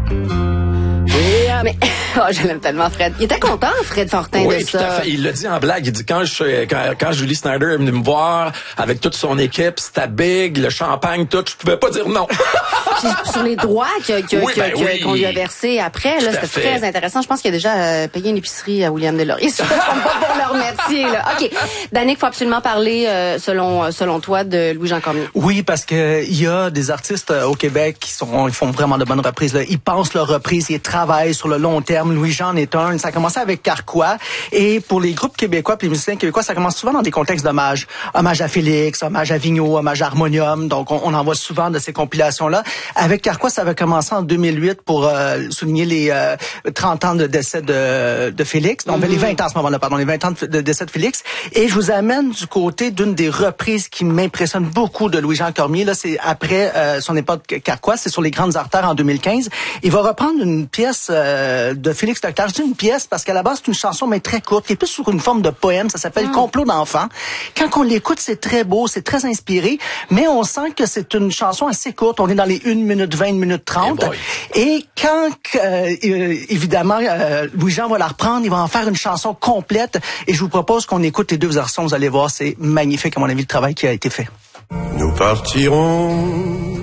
Mais je l'aime tellement, Fred. Il était content, Fred Fortin, oui, de ça. Oui, tout à fait. Il l'a dit en blague. Il dit quand Julie Snyder est venue me voir avec toute son équipe, c'était big, le champagne, tout, je pouvais pas dire non. Sur les droits qu'on lui a versés après, là, c'était très intéressant. Je pense qu'il a déjà payé une épicerie à William Deslauriers. Ça pas pour leur métier, là. OK. Danick, faut absolument parler, selon toi, de Louis-Jean Cormier. Oui, parce que il y a des artistes au Québec ils font vraiment de bonnes reprises, là. Ils pensent leurs reprises, ils travaillent sur le long terme. Louis-Jean est un. Ça a commencé avec Carquois. Et pour les groupes québécois, puis les musiciens québécois, ça commence souvent dans des contextes d'hommage. Hommage à Félix, hommage à Vigneault, hommage à Harmonium. Donc, on en voit souvent de ces compilations-là. Avec Carquois, ça avait commencé en 2008 pour souligner les 30 ans de décès de Félix. Donc, les 20 ans à ce moment-là, pardon, les 20 ans de décès de Félix. Et je vous amène du côté d'une des reprises qui m'impressionne beaucoup de Louis-Jean Cormier. Là, c'est après son époque Carquois, c'est sur les grandes artères en 2015. Il va reprendre une pièce de Félix Leclerc. Je dis une pièce parce qu'à la base, c'est une chanson, mais très courte, qui est plus sur une forme de poème. Ça s'appelle Complot d'enfants. Quand on l'écoute, c'est très beau, c'est très inspiré, mais on sent que c'est une chanson assez courte. On est dans les 1 minute 20, 1 minute 30. Et quand, évidemment, Louis-Jean va la reprendre, il va en faire une chanson complète. Et je vous propose qu'on écoute les deux versions. Vous allez voir, c'est magnifique, à mon avis, le travail qui a été fait. Nous partirons